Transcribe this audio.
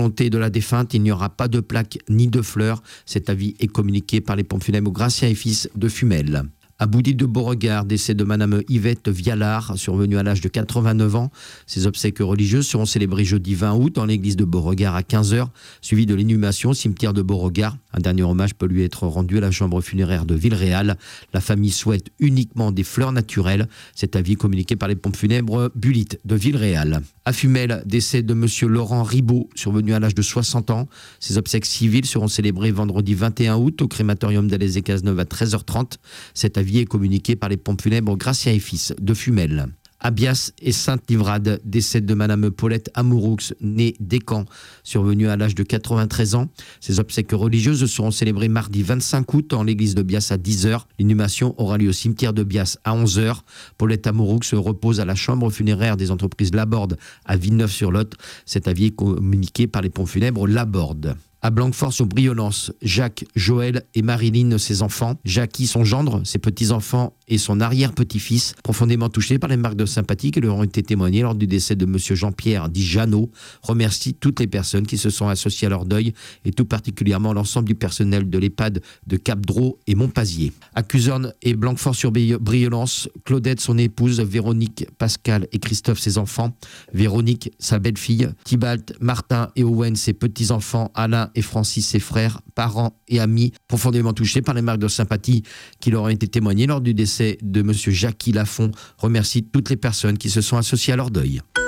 volonté de la défunte, il n'y aura pas de plaque ni de fleurs. Cet avis est communiqué par les pompes funèbres Gratien et Fils de Fumel. À Boudy de Beauregard, décès de Madame Yvette Vialard, survenue à l'âge de 89 ans. Ses obsèques religieuses seront célébrées jeudi 20 août dans l'église de Beauregard à 15h, suivi de l'inhumation au cimetière de Beauregard. Un dernier hommage peut lui être rendu à la chambre funéraire de Villeréal. La famille souhaite uniquement des fleurs naturelles. Cet avis est communiqué par les pompes funèbres Bulit de Villeréal. À Fumel, décès de Monsieur Laurent Ribaud, survenu à l'âge de 60 ans. Ses obsèques civiles seront célébrées vendredi 21 août au crématorium d'Alès et Cazeneuve à 13h30. Cet avis est communiqué par les pompes funèbres Gratien et Fils de Fumel. À Bias et Sainte-Livrade, décès de Madame Paulette Amouroux, née d'Écan, survenue à l'âge de 93 ans. Ses obsèques religieuses seront célébrées mardi 25 août en l'église de Bias à 10h. L'inhumation aura lieu au cimetière de Bias à 11h. Paulette Amouroux repose à la chambre funéraire des entreprises Laborde à Villeneuve-sur-Lot. Cet avis est communiqué par les pompes funèbres Laborde. À Blanquefort-sur-Briollance, Jacques, Joël et Marilyn, ses enfants, Jackie, son gendre, ses petits-enfants et son arrière-petit-fils, profondément touchés par les marques de sympathie qui leur ont été témoignées lors du décès de M. Jean-Pierre dit Jeannot, remercie toutes les personnes qui se sont associées à leur deuil et tout particulièrement l'ensemble du personnel de l'EHPAD de Cap-Dro et Montpazier. À Cuzorne et Blanquefort-sur-Briollance, Claudette, son épouse, Véronique, Pascal et Christophe, ses enfants, Véronique, sa belle-fille, Thibalt, Martin et Owen, ses petits-enfants, Alain et Francis, ses frères, parents et amis, profondément touchés par les marques de sympathie qui leur ont été témoignées lors du décès de M. Jackie Lafont, remercie toutes les personnes qui se sont associées à leur deuil.